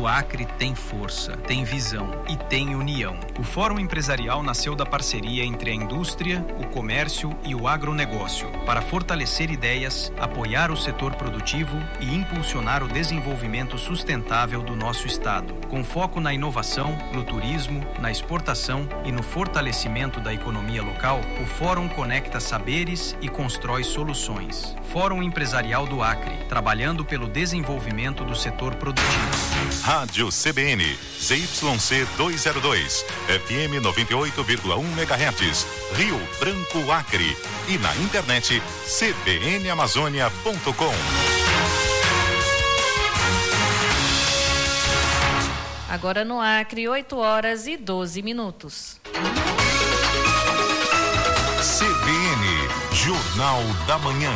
Acre tem força, tem visão e tem união. O Fórum Empresarial nasceu da parceria entre a indústria, o comércio e o agronegócio, para fortalecer ideias, apoiar o setor produtivo e impulsionar o desenvolvimento sustentável do nosso estado, com foco na inovação, no turismo, na exportação e no fortalecimento da economia local. O Fórum conecta saberes e constrói soluções. Fórum Empresarial do Acre, trabalhando pelo desenvolvimento do setor produtivo. Rádio CBN, ZYC 202, FM 98,1 MHz, Rio Branco, Acre. E na internet, cbnamazônia.com. Agora no Acre, 8h12. CBN, Jornal da Manhã.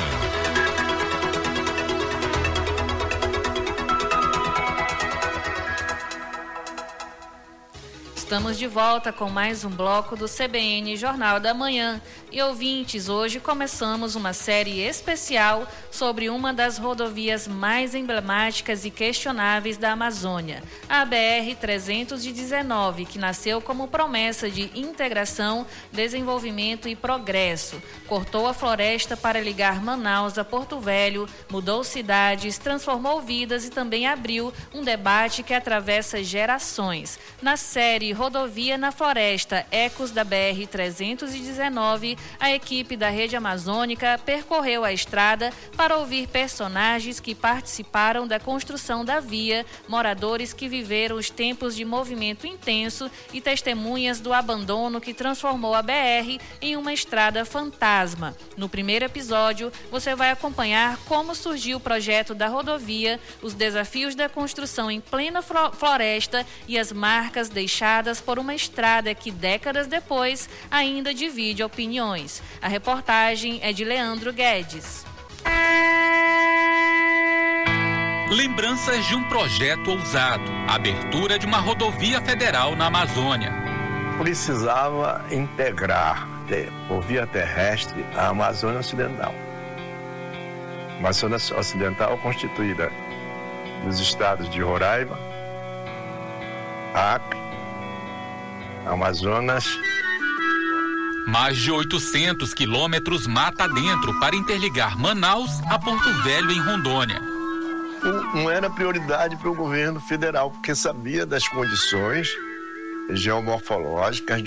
Estamos de volta com mais um bloco do CBN Jornal da Manhã. E ouvintes, hoje começamos uma série especial sobre uma das rodovias mais emblemáticas e questionáveis da Amazônia, a BR-319, que nasceu como promessa de integração, desenvolvimento e progresso. Cortou a floresta para ligar Manaus a Porto Velho, mudou cidades, transformou vidas e também abriu um debate que atravessa gerações. Na série Rodovia na Floresta, Ecos da BR-319, a equipe da Rede Amazônica percorreu a estrada para ouvir personagens que participaram da construção da via, moradores que viveram os tempos de movimento intenso e testemunhas do abandono que transformou a BR em uma estrada fantasma. No primeiro episódio, você vai acompanhar como surgiu o projeto da rodovia, os desafios da construção em plena floresta e as marcas deixadas por uma estrada que, décadas depois, ainda divide opiniões. A reportagem é de Leandro Guedes. Lembranças de um projeto ousado, a abertura de uma rodovia federal na Amazônia. Precisava integrar por via terrestre a Amazônia Ocidental. A Amazônia Ocidental constituída dos estados de Roraima, Acre, Amazonas. Mais de 800 quilômetros mata dentro para interligar Manaus a Porto Velho, em Rondônia. Não era prioridade para o governo federal, porque sabia das condições geomorfológicas,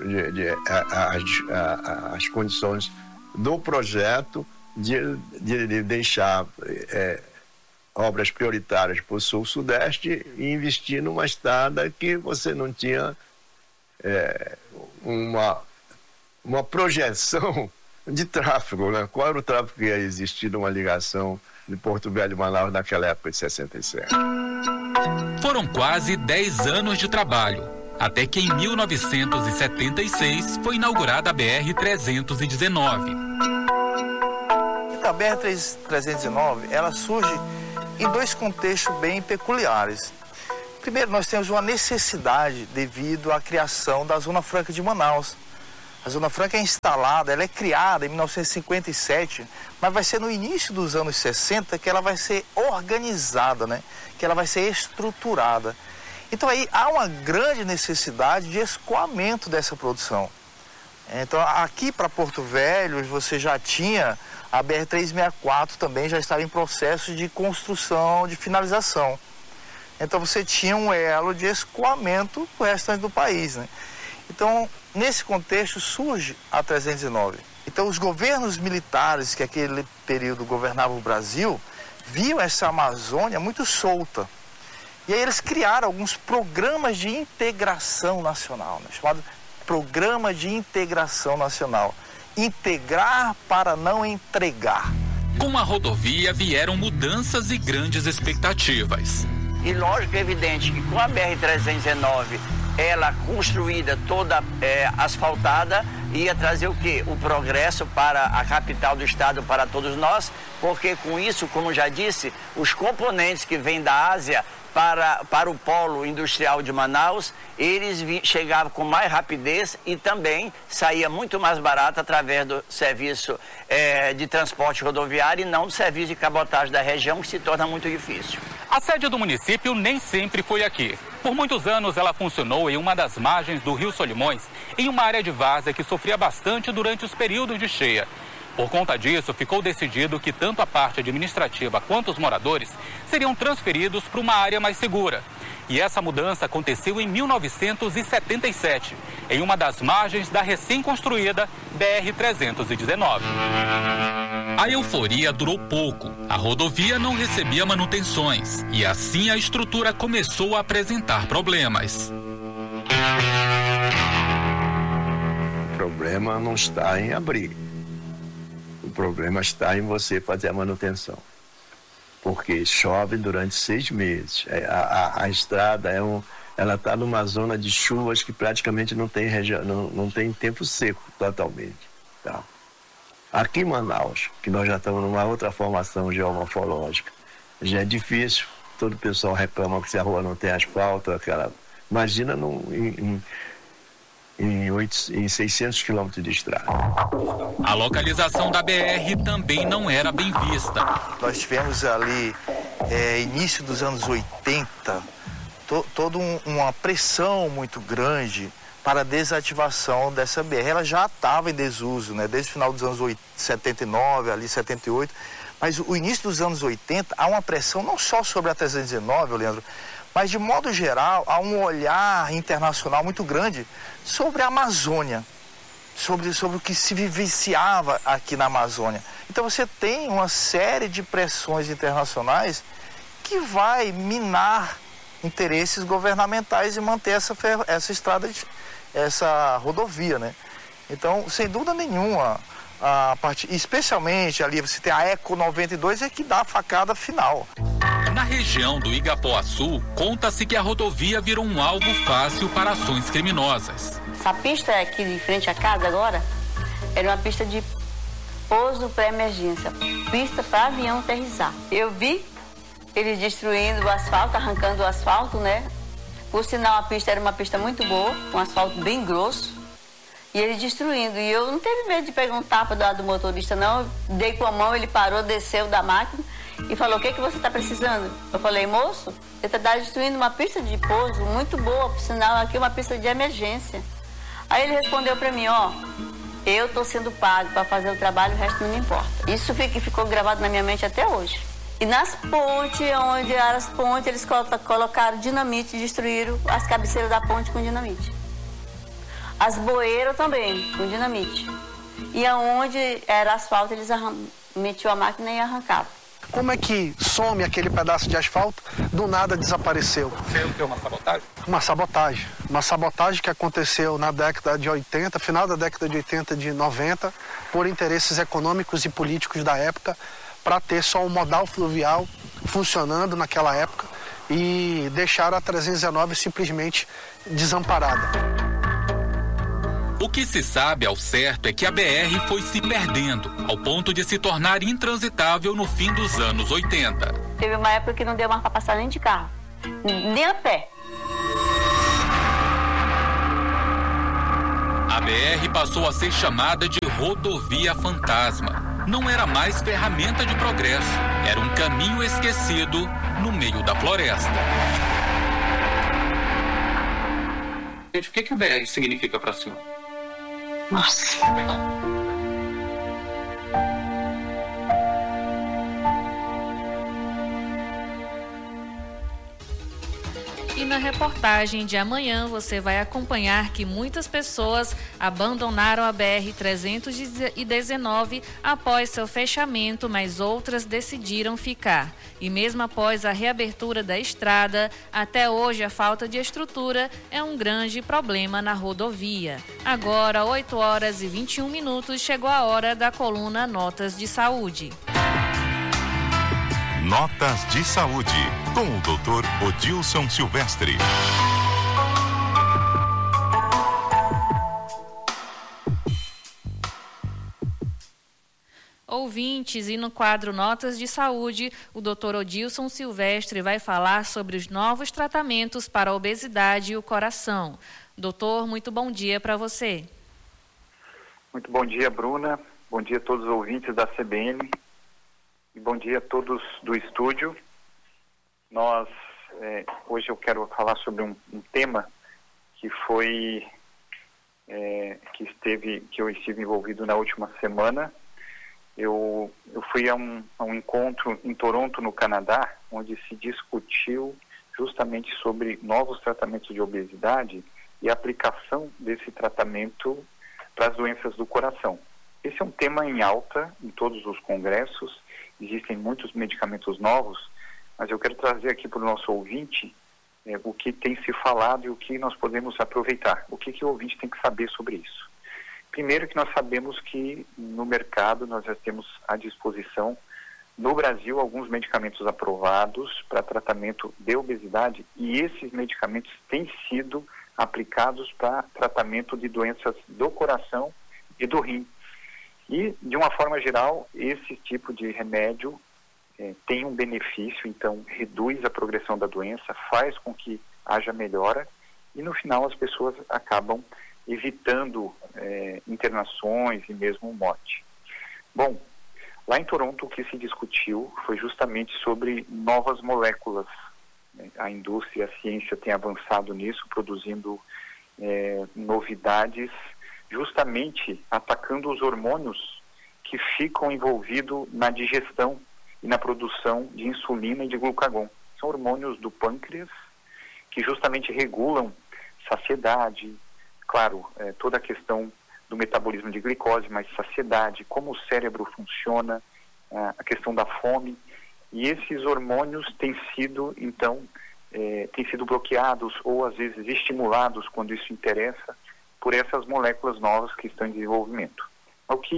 as condições do projeto de deixar obras prioritárias para o sul-sudeste e investir numa estrada que você não tinha uma projeção de tráfego, né? Qual era o tráfego que ia existir numa ligação de Porto Velho e Manaus naquela época de 67? Foram quase 10 anos de trabalho, até que em 1976 foi inaugurada a BR-319. Então, a BR-319, ela surge em dois contextos bem peculiares. Primeiro, nós temos uma necessidade devido à criação da Zona Franca de Manaus. A Zona Franca é instalada, ela é criada em 1957, mas vai ser no início dos anos 60 que ela vai ser organizada, né? Que ela vai ser estruturada. Então aí há uma grande necessidade de escoamento dessa produção. Então aqui para Porto Velho você já tinha a BR-364 também, já estava em processo de construção, de finalização. Então você tinha um elo de escoamento para o restante do país, né? Então, nesse contexto surge a 319. Então, os governos militares que aquele período governavam o Brasil, viam essa Amazônia muito solta. E aí eles criaram alguns programas de integração nacional, né? Chamado Programa de Integração Nacional. Integrar para não entregar. Com a rodovia vieram mudanças e grandes expectativas. E lógico, é evidente que com a BR-319, ela construída toda asfaltada, ia trazer o quê? O progresso para a capital do estado, para todos nós, porque com isso, como já disse, os componentes que vêm da Ásia para o polo industrial de Manaus, eles chegavam com mais rapidez e também saía muito mais barato através do serviço de transporte rodoviário e não do serviço de cabotagem da região, que se torna muito difícil. A sede do município nem sempre foi aqui. Por muitos anos ela funcionou em uma das margens do Rio Solimões, em uma área de várzea que sofria bastante durante os períodos de cheia. Por conta disso, ficou decidido que tanto a parte administrativa quanto os moradores seriam transferidos para uma área mais segura. E essa mudança aconteceu em 1977, em uma das margens da recém-construída BR-319. A euforia durou pouco. A rodovia não recebia manutenções e assim a estrutura começou a apresentar problemas. O problema não está em abrir. O problema está em você fazer a manutenção. Porque chove durante 6 meses. A estrada ela está numa zona de chuvas que praticamente não tem tempo seco totalmente. Tá? Aqui em Manaus, que nós já estamos numa outra formação geomorfológica, já é difícil. Todo o pessoal reclama que se a rua não tem asfalto, imagina em 600 quilômetros de estrada. A localização da BR também não era bem vista. Nós tivemos ali, início dos anos 80, toda uma pressão muito grande para a desativação dessa BR. Ela já estava em desuso, né? Desde o final dos anos 79, ali 78, mas o início dos anos 80, há uma pressão não só sobre a 319, Leandro, mas de modo geral, há um olhar internacional muito grande sobre a Amazônia, sobre o que se vivenciava aqui na Amazônia. Então você tem uma série de pressões internacionais que vai minar interesses governamentais e manter essa estrada, essa rodovia, né? Então, sem dúvida nenhuma, especialmente ali você tem a Eco 92 que dá a facada final. Na região do Igapoaçu, conta-se que a rodovia virou um alvo fácil para ações criminosas. Essa pista aqui de frente à casa agora era uma pista de pouso pré-emergência, pista para avião aterrissar. Eu vi eles destruindo o asfalto, arrancando o asfalto, né? Por sinal, a pista era uma pista muito boa, um asfalto bem grosso, e eles destruindo. E eu não teve medo de pegar um tapa do motorista, não. Eu dei com a mão, ele parou, desceu da máquina e falou: o que você está precisando? Eu falei: moço, você está destruindo uma pista de pouso muito boa, por sinal, aqui é uma pista de emergência. Aí ele respondeu para mim: eu estou sendo pago para fazer o trabalho, o resto não me importa. Isso ficou gravado na minha mente até hoje. E nas pontes, onde eram as pontes, eles colocaram dinamite e destruíram as cabeceiras da ponte com dinamite. As boeiras também, com dinamite. E aonde era asfalto, eles metiam a máquina e arrancavam. Como é que some aquele pedaço de asfalto, do nada desapareceu? Foi o que? Uma sabotagem? Uma sabotagem. Uma sabotagem que aconteceu na década de 80, final da década de 80, de 90, por interesses econômicos e políticos da época, para ter só um modal fluvial funcionando naquela época e deixar a 319 simplesmente desamparada. O que se sabe ao certo é que a BR foi se perdendo, ao ponto de se tornar intransitável no fim dos anos 80. Teve uma época que não deu mais para passar nem de carro, nem a pé. A BR passou a ser chamada de rodovia fantasma. Não era mais ferramenta de progresso, era um caminho esquecido no meio da floresta. Gente, o que a BR significa para o senhor? Nossa. E na reportagem de amanhã você vai acompanhar que muitas pessoas abandonaram a BR-319 após seu fechamento, mas outras decidiram ficar. E mesmo após a reabertura da estrada, até hoje a falta de estrutura é um grande problema na rodovia. Agora, 8h21, chegou a hora da coluna Notas de Saúde. Notas de Saúde, com o Dr. Odilson Silvestre. ouvintes, e no quadro Notas de Saúde, o Dr. Odilson Silvestre vai falar sobre os novos tratamentos para a obesidade e o coração. Doutor, muito bom dia para você. Muito bom dia, Bruna. Bom dia a todos os ouvintes da CBN e bom dia a todos do estúdio. Hoje eu quero falar sobre um tema que foi que eu estive envolvido na última semana. Eu fui a um encontro em Toronto, no Canadá, onde se discutiu justamente sobre novos tratamentos de obesidade e a aplicação desse tratamento para as doenças do coração. Esse é um tema em alta em todos os congressos, existem muitos medicamentos novos, mas eu quero trazer aqui para o nosso ouvinte o que tem se falado e o que nós podemos aproveitar. O que o ouvinte tem que saber sobre isso? Primeiro, que nós sabemos que no mercado nós já temos à disposição, no Brasil, alguns medicamentos aprovados para tratamento de obesidade, e esses medicamentos têm sido aplicados para tratamento de doenças do coração e do rim. E, de uma forma geral, esse tipo de remédio tem um benefício, então reduz a progressão da doença, faz com que haja melhora e no final as pessoas acabam evitando internações e mesmo morte. Bom, lá em Toronto o que se discutiu foi justamente sobre novas moléculas. A indústria, a ciência tem avançado nisso, produzindo novidades, justamente atacando os hormônios que ficam envolvidos na digestão e na produção de insulina e de glucagon. São hormônios do pâncreas que justamente regulam saciedade, claro, toda a questão do metabolismo de glicose, mas saciedade, como o cérebro funciona, a questão da fome. E esses hormônios têm sido, então, bloqueados ou às vezes estimulados, quando isso interessa, por essas moléculas novas que estão em desenvolvimento. O que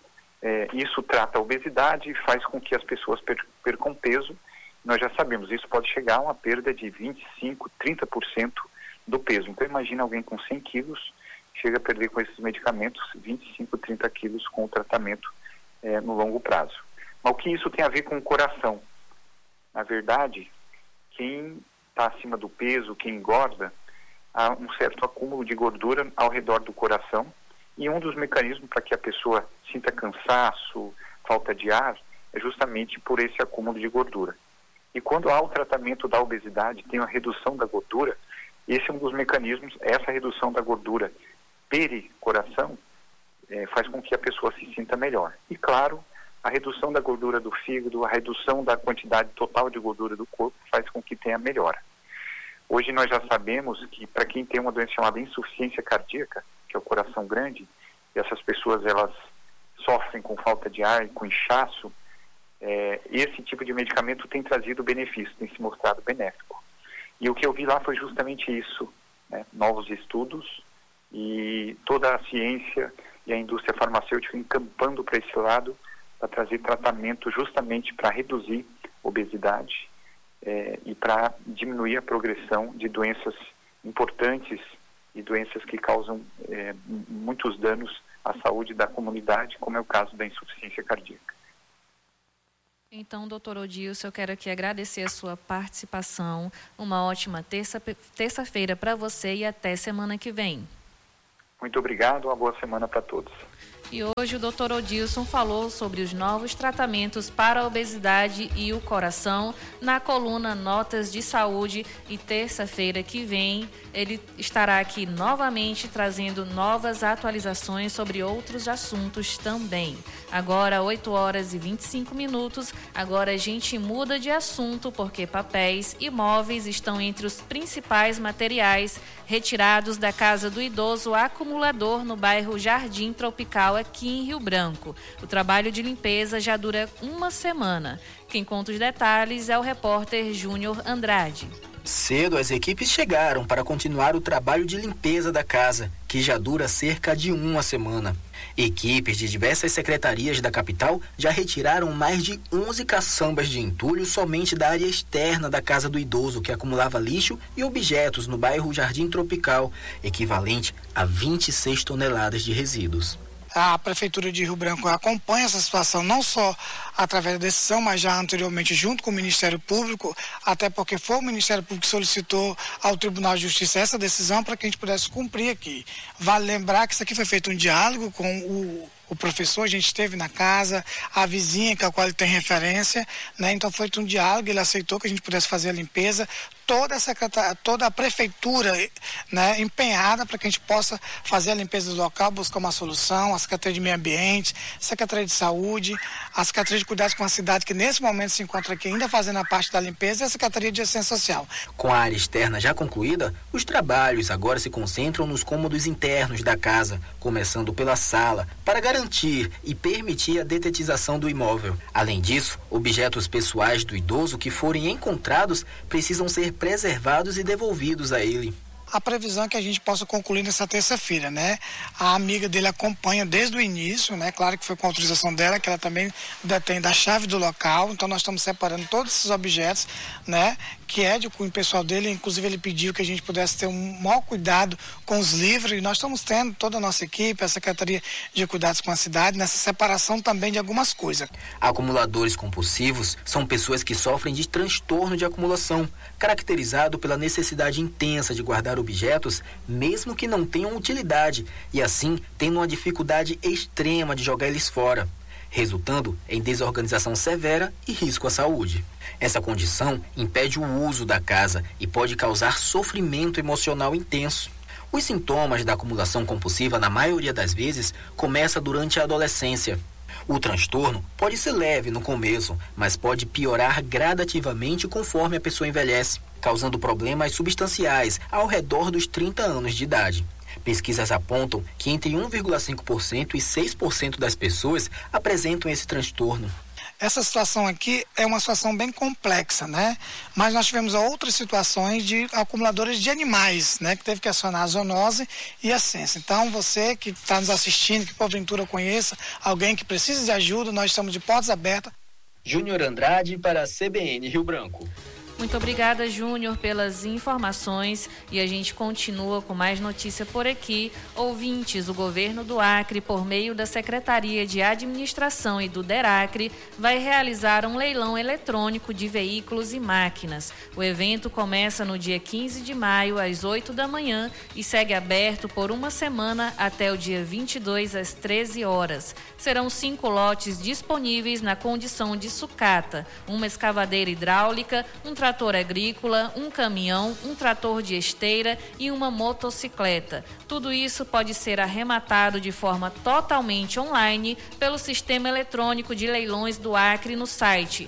isso trata a obesidade e faz com que as pessoas percam peso. Nós já sabemos, isso pode chegar a uma perda de 25%, 30% do peso. Então imagina alguém com 100 quilos, chega a perder com esses medicamentos 25, 30 quilos com o tratamento no longo prazo. Mas o que isso tem a ver com o coração? Na verdade, quem está acima do peso, quem engorda, há um certo acúmulo de gordura ao redor do coração, e um dos mecanismos para que a pessoa sinta cansaço, falta de ar, é justamente por esse acúmulo de gordura. E quando há o tratamento da obesidade, tem a redução da gordura, esse é um dos mecanismos, essa redução da gordura pericoração faz com que a pessoa se sinta melhor. E claro, a redução da gordura do fígado, a redução da quantidade total de gordura do corpo faz com que tenha melhora. Hoje nós já sabemos que para quem tem uma doença chamada insuficiência cardíaca, que é o coração grande, e essas pessoas elas sofrem com falta de ar e com inchaço, esse tipo de medicamento tem trazido benefício, tem se mostrado benéfico. E o que eu vi lá foi justamente isso, novos estudos e toda a ciência e a indústria farmacêutica encampando para esse lado, para trazer tratamento justamente para reduzir obesidade e para diminuir a progressão de doenças importantes e doenças que causam muitos danos à saúde da comunidade, como é o caso da insuficiência cardíaca. Então, doutor Odilson, eu quero aqui agradecer a sua participação. Uma ótima terça-feira para você e até semana que vem. Muito obrigado, uma boa semana para todos. E hoje o Dr. Odilson falou sobre os novos tratamentos para a obesidade e o coração na coluna Notas de Saúde, e terça-feira que vem ele estará aqui novamente trazendo novas atualizações sobre outros assuntos também. Agora 8h25, agora a gente muda de assunto porque papéis e móveis estão entre os principais materiais retirados da casa do idoso acumulador no bairro Jardim Tropical, aqui em Rio Branco. O trabalho de limpeza já dura uma semana. Quem conta os detalhes é o repórter Júnior Andrade. Cedo, as equipes chegaram para continuar o trabalho de limpeza da casa, que já dura cerca de uma semana. Equipes de diversas secretarias da capital já retiraram mais de 11 caçambas de entulho somente da área externa da casa do idoso, que acumulava lixo e objetos no bairro Jardim Tropical, equivalente a 26 toneladas de resíduos. A Prefeitura de Rio Branco acompanha essa situação, não só através da decisão, mas já anteriormente junto com o Ministério Público, até porque foi o Ministério Público que solicitou ao Tribunal de Justiça essa decisão para que a gente pudesse cumprir aqui. Vale lembrar que isso aqui foi feito um diálogo com o professor, a gente esteve na casa, a vizinha com a qual ele tem referência, né? Então foi feito um diálogo, ele aceitou que a gente pudesse fazer a limpeza, toda a prefeitura, né, empenhada para que a gente possa fazer a limpeza do local, buscar uma solução, a Secretaria de Meio Ambiente, a Secretaria de Saúde, a Secretaria de Cuidados com a Cidade, que nesse momento se encontra aqui ainda fazendo a parte da limpeza, e a Secretaria de Assistência Social. Com a área externa já concluída, os trabalhos agora se concentram nos cômodos internos da casa, começando pela sala, para garantir e permitir a detetização do imóvel. Além disso, objetos pessoais do idoso que forem encontrados precisam ser preservados e devolvidos a ele. A previsão é que a gente possa concluir nessa terça-feira, né? A amiga dele acompanha desde o início, né? Claro que foi com autorização dela, que ela também detém da chave do local, então nós estamos separando todos esses objetos, né? Que é de cunho pessoal dele, inclusive ele pediu que a gente pudesse ter um maior cuidado com os livros, e nós estamos tendo toda a nossa equipe, a Secretaria de Cuidados com a Cidade, nessa separação também de algumas coisas. Acumuladores compulsivos são pessoas que sofrem de transtorno de acumulação, caracterizado pela necessidade intensa de guardar objetos, mesmo que não tenham utilidade, e assim tendo uma dificuldade extrema de jogar eles fora, resultando em desorganização severa e risco à saúde. Essa condição impede o uso da casa e pode causar sofrimento emocional intenso. Os sintomas da acumulação compulsiva, na maioria das vezes, começa durante a adolescência. O transtorno pode ser leve no começo, mas pode piorar gradativamente conforme a pessoa envelhece, causando problemas substanciais ao redor dos 30 anos de idade. Pesquisas apontam que entre 1,5% e 6% das pessoas apresentam esse transtorno. Essa situação aqui é uma situação bem complexa, né? Mas nós tivemos outras situações de acumuladores de animais, né? Que teve que acionar a zoonose e a ciência. Então, você que está nos assistindo, que porventura conheça alguém que precisa de ajuda, nós estamos de portas abertas. Júnior Andrade para a CBN Rio Branco. Muito obrigada, Júnior, pelas informações, e a gente continua com mais notícia por aqui. Ouvintes, o governo do Acre, por meio da Secretaria de Administração e do DERACRE, vai realizar um leilão eletrônico de veículos e máquinas. O evento começa no dia 15 de maio, às 8 da manhã, e segue aberto por uma semana até o dia 22, às 13 horas. Serão 5 lotes disponíveis na condição de sucata, uma escavadeira hidráulica, um trator agrícola, um caminhão, um trator de esteira e uma motocicleta. Tudo isso pode ser arrematado de forma totalmente online pelo sistema eletrônico de leilões do Acre no site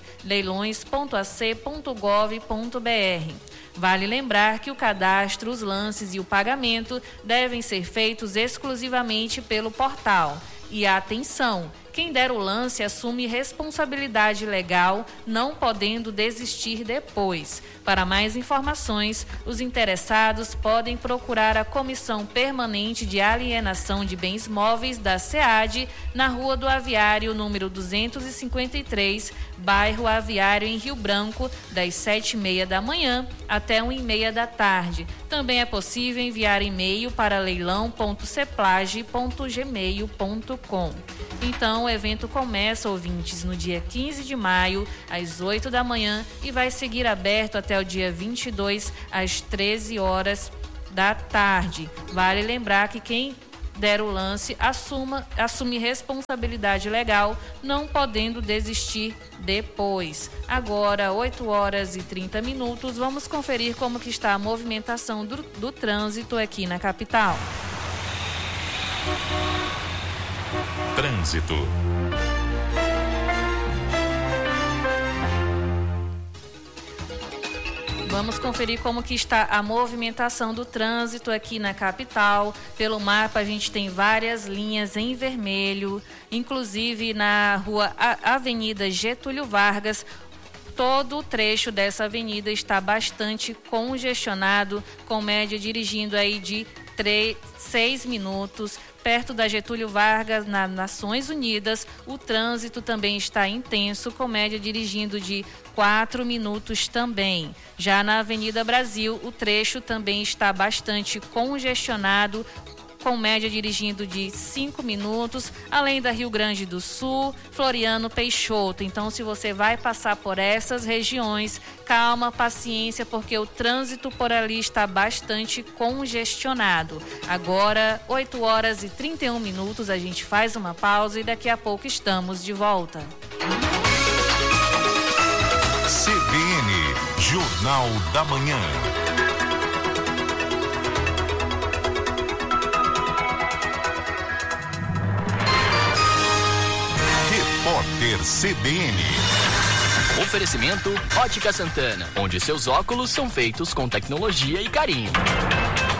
leilões.ac.gov.br. Vale lembrar que o cadastro, os lances e o pagamento devem ser feitos exclusivamente pelo portal. E atenção, quem der o lance assume responsabilidade legal, não podendo desistir depois. Para mais informações, os interessados podem procurar a Comissão Permanente de Alienação de Bens Móveis da SEAD, na Rua do Aviário, número 253, bairro Aviário, em Rio Branco, das 7h30 da manhã até 1h30 da tarde. Também é possível enviar e-mail para leilão.ceplage.gmail.com. Então, o evento começa, ouvintes, no dia 15 de maio, às 8 da manhã, e vai seguir aberto até o dia 22, às 13 horas da tarde. Vale lembrar que quem der o lance assume responsabilidade legal, não podendo desistir depois. Agora, 8 horas e 30 minutos, vamos conferir como que está a movimentação do trânsito aqui na capital. Trânsito. Vamos conferir como que está a movimentação do trânsito aqui na capital. Pelo mapa a gente tem várias linhas em vermelho, inclusive na rua Avenida Getúlio Vargas. Todo o trecho dessa avenida está bastante congestionado, com média dirigindo aí de 6 minutos. Perto da Getúlio Vargas, nas Nações Unidas, o trânsito também está intenso, com média dirigindo de 4 minutos também. Já na Avenida Brasil, o trecho também está bastante congestionado, com média dirigindo de 5 minutos, além da Rio Grande do Sul, Floriano, Peixoto. Então, se você vai passar por essas regiões, calma, paciência, porque o trânsito por ali está bastante congestionado. Agora, 8 horas e 31 minutos, a gente faz uma pausa e daqui a pouco estamos de volta. CBN, Jornal da Manhã. Repórter CBN. Oferecimento Ótica Santana, onde seus óculos são feitos com tecnologia e carinho.